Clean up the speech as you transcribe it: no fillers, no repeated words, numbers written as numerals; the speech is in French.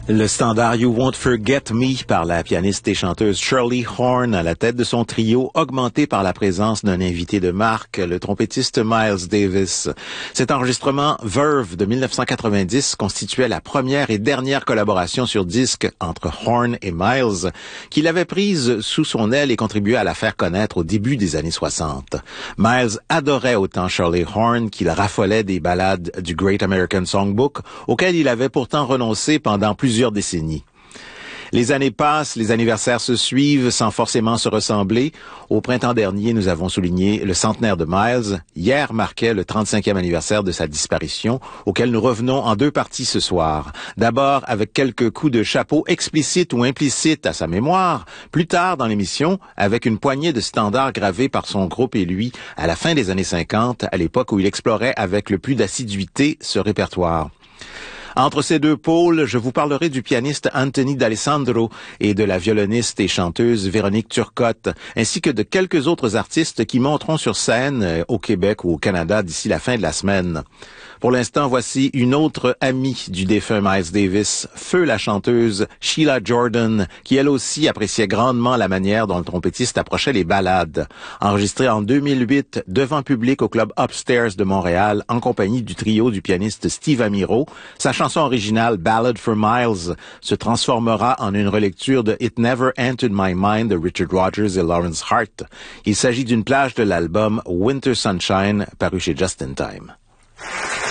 Le standard You Won't Forget Me par la pianiste et chanteuse Shirley Horn à la tête de son trio, augmenté par la présence d'un invité de marque, le trompettiste Miles Davis. Cet enregistrement Verve de 1990 constituait la première et dernière collaboration sur disque entre Horn et Miles, qu'il avait prise sous son aile et contribué à la faire connaître au début des années 60. Miles adorait autant Shirley Horn qu'il raffolait des ballades du Great American Songbook, auquel il avait pourtant renoncé pendant plusieurs décennies. Les années passent, les anniversaires se suivent sans forcément se ressembler. Au printemps dernier, nous avons souligné le centenaire de Miles. Hier marquait le 35e anniversaire de sa disparition, auquel nous revenons en deux parties ce soir. D'abord avec quelques coups de chapeau explicites ou implicites à sa mémoire. Plus tard dans l'émission, avec une poignée de standards gravés par son groupe et lui à la fin des années 50, à l'époque où il explorait avec le plus d'assiduité ce répertoire. Entre ces deux pôles, je vous parlerai du pianiste Anthony D'Alessandro et de la violoniste et chanteuse Véronique Turcotte, ainsi que de quelques autres artistes qui monteront sur scène au Québec ou au Canada d'ici la fin de la semaine. Pour l'instant, voici une autre amie du défunt Miles Davis, feu la chanteuse Sheila Jordan, qui elle aussi appréciait grandement la manière dont le trompettiste approchait les ballades. Enregistrée en 2008 devant public au club Upstairs de Montréal en compagnie du trio du pianiste Steve Amiro, sa chanson originale Ballad for Miles se transformera en une relecture de It Never Entered My Mind de Richard Rodgers et Lawrence Hart. Il s'agit d'une plage de l'album Winter Sunshine paru chez Just in Time.